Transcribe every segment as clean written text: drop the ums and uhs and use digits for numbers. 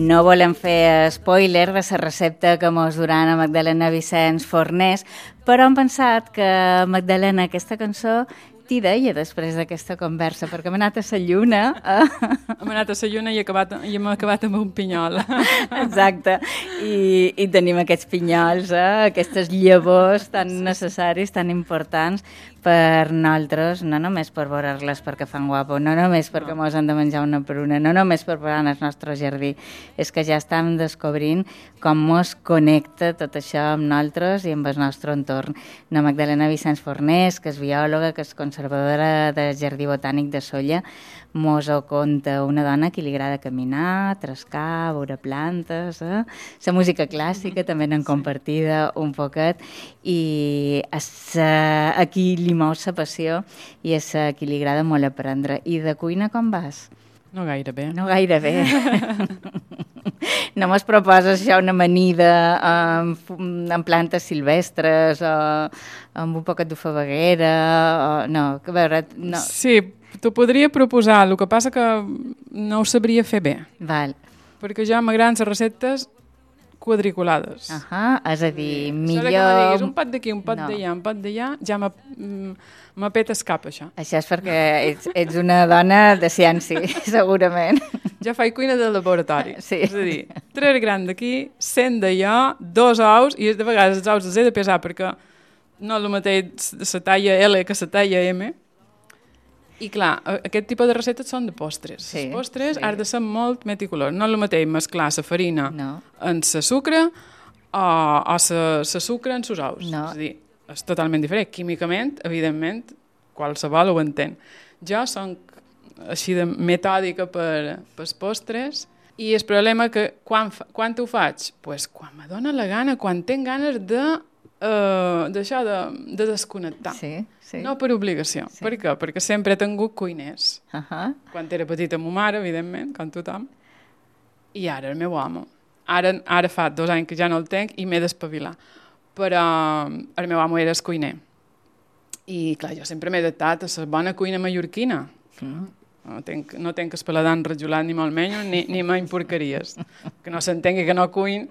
No volem fer spoiler de la recepta que mos duran a Magdalena Vicenç Fornés, però hem pensat que Magdalena aquesta cançó t'hi deia després d'aquesta conversa, perquè hem anat a la lluna. Hem anat a la lluna i hem acabat amb un pinyol. Exacte, i tenim aquests pinyols, aquestes llavors tan necessaris, tan importants per nosaltres, no només per veure-les perquè fan guapo, no només perquè mos han de menjar una pruna, no només per veure en el nostre jardí, és que ja estem descobrint com mos connecta tot això amb nosaltres i amb el nostre entorn. La Magdalena Vicenç Fornés, que és biòloga, que és conservadora del Jardí Botànic de Sóller, mos ho conta una dona que li agrada caminar, trescar, veure plantes, la música clàssica també n'han compartida un poquet, i a qui li mou la passió i a qui li agrada molt aprendre. I de cuina com vas? No gaire bé. No gaire bé. No mos proposes això una amanida amb plantes silvestres o amb un poquet d'ofebaguera? No, a veure... No. Sí, t'ho podria proposar, el que passa que no ho sabria fer bé. Val. Perquè ja m'agraden les receptes quadriculades. És a dir, millor... Això que me diguis un pot d'aquí, un pot d'allà, un pot d'allà, ja m'apeta el cap, això. Això és perquè ets una dona de ciència, segurament. Ja faig cuina de laboratori. Sí. És a dir, 3 grans d'aquí, 100 d'allà, 2 ous, i de vegades els ous els he de pesar perquè no és el mateix la talla L que la talla M. I clar, aquest tipus de receptes són de postres. Sí, els postres has de ser molt meticulós. No és el mateix mesclar la farina en la sucre o la sucre en els ous. No. És a dir, és totalment diferent. Químicament, evidentment, qualsevol ho entén. Jo soc així de metòdica per els postres i el problema que quan ho faig? Pues quan me dóna la gana, quan tinc ganes d'això de desconnectar. Sí. No per obligació. Sí. Per què? Perquè sempre he tingut cuiners. Quan era petita amb ma mare, evidentment, com tothom. I ara el meu home. Ara fa 2 anys que ja no el tenc i m'he d'espavilar. Però el meu amo era el cuiner. I clar, jo sempre m'he adaptat a la bona cuina mallorquina. No tenc el paladar enrajolat ni molt menys, ni menys porqueries. Que no s'entengui que no cuin,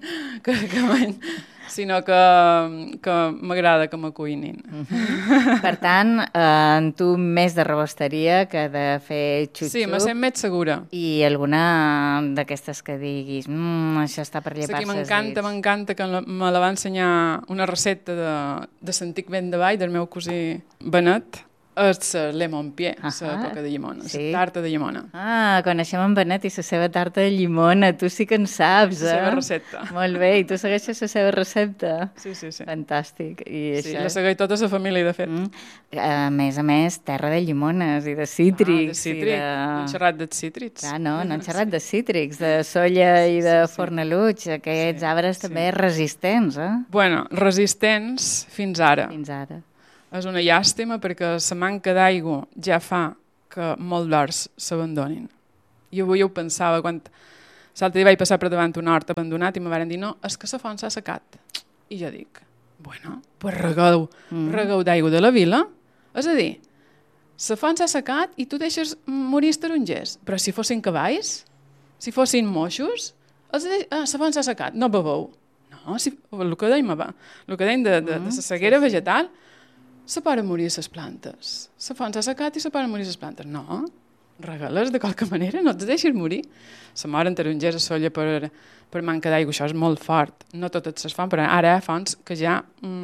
sinó que m'agrada que me cuinin. Per tant, tu més de rebosteria que de fer xup-xup. Sí, me sent més segura. I alguna d'aquestes que diguis, això està per llepar-se els dits. M'encanta que me la va ensenyar una recepta de l'antic vent de Vall, del meu cosí Benet, és la lemon pie, la coca de llimona, la tarta de llimona. Coneixem en Benet i la seva tarta de llimona, tu sí que en saps, La seva recepta. Molt bé, i tu segueixes la seva recepta? Sí. Fantàstic. Sí, la segueix tota la família, de fet. A més, terra de llimones i de cítrics. De cítric, no hem xerrat de cítrics. No hem xerrat de cítrics, de solla i de fornaluig, aquests arbres també resistents, Bueno, resistents fins ara. Fins ara. És una llàstima perquè la manca d'aigua ja fa que molts horts s'abandonin. Jo avui ho pensava quan l'altre dia vaig passar per davant un hort abandonat i me van dir no, és que la font s'ha secat. I jo dic, bueno, pues regueu d'aigua de la vila. És a dir, la font s'ha secat i tu deixes morir els tarongers. Però si fossin cavalls, si fossin moixos, la font s'ha secat, no beveu. No, el que dèiem de la ceguera vegetal, se poden morir les plantes. La font s'ha secat i se poden morir les plantes. No, regales de qualque manera, no et deixis morir. Se moren tarongers a Sóller per manca d'aigua, això és molt fort. No totes les fonts, però ara hi ha fonts que ja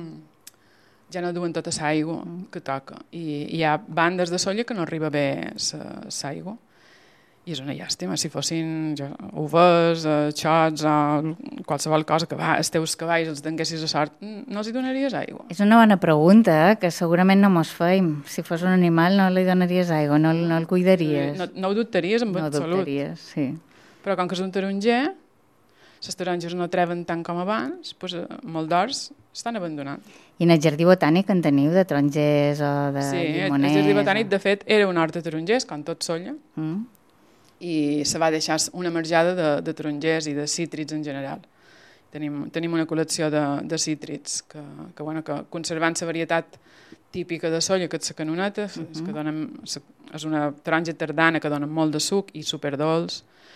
no duen tota l'aigua que toca. I hi ha bandes de Sóller que no arriba bé l'aigua. I és una llàstima, si fossin uvers, xots o qualsevol cosa que els teus cavalls els tinguessis a sort, no els hi donaries aigua. És una bona pregunta, que segurament no mos feim. Si fos un animal no li donaries aigua, no el cuidaries. No ho dubtaries amb salut. No ho dubtaries, sí. Però com que és un taronger, les taronges no treuen tant com abans, doncs molts d'horts estan abandonats. I en el jardí botànic en teniu de tarongers o de llimoners? Sí, el jardí botànic, de fet, era un hort de tarongers, com tot Sóller, i se va deixar una marjada de tarongers i de cítrids en general. Tenim una col·lecció de cítrids que conservant la varietat típica de Sóller, que és la canoneta, és una taronja tardana que dona molt de suc i superdolç,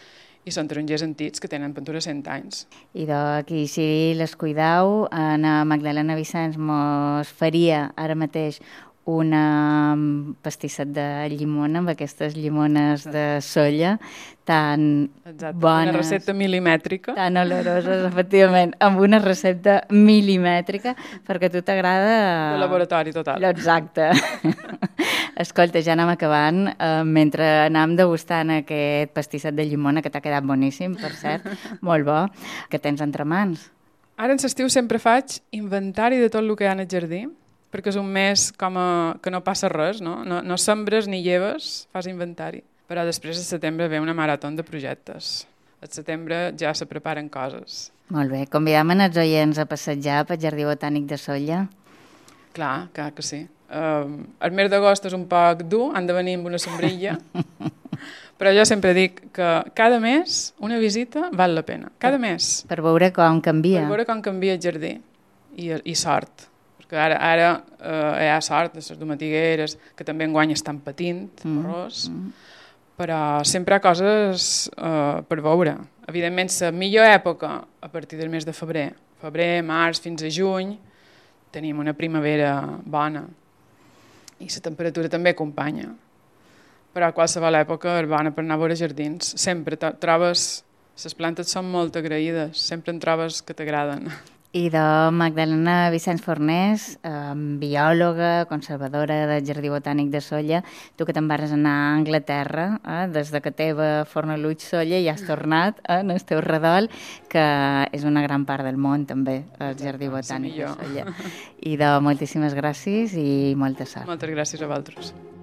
i són tarongers antics que tenen pintura 100 anys. I d'aquí, si les cuidau, na Magdalena Vicenç mos faria ara mateix una pastisset de llimona, amb aquestes llimones de solla tan bones. Una recepta milimètrica. Tan oloroses, efectivament, amb una recepta milimètrica, perquè a tu t'agrada... De laboratori total. Exacte. Escolta, ja anem acabant. Mentre anem degustant aquest pastisset de llimona, que t'ha quedat boníssim, per cert, molt bo, que tens entre mans. Ara en l'estiu sempre faig inventari de tot el que hi ha al jardí, perquè és un mes que no passa res, no? No sembres ni lleves, fas inventari. Però després, al setembre, ve una marató de projectes. Al setembre ja se preparen coses. Molt bé. Convidam els oients a passejar pel Jardí Botànic de Sóller? Clar que sí. El mes d'agost és un poc dur, han de venir amb una sombrilla, però jo sempre dic que cada mes una visita val la pena. Cada mes. Per veure com canvia. Per veure com canvia el jardí. I sort. Perquè ara hi ha sort de les domatigueres, que també enguany estan patint, però sempre hi ha coses per veure. Evidentment, la millor època a partir del mes de febrer, març fins a juny, tenim una primavera bona i la temperatura també acompanya. Però a qualsevol època és bona per anar a veure jardins. Sempre trobes, les plantes són molt agraïdes, sempre en trobes que t'agraden. I de Magdalena Vicenç Fornés, biòloga, conservadora del Jardí Botànic de Sóller, tu que te'n vas anar a Anglaterra, des de que teva Fornalutx Sóller ja has tornat en el teu redol, que és una gran part del món també, el Jardí Botànic de Sóller. I de moltíssimes gràcies i molta sort. Moltes gràcies a vosaltres.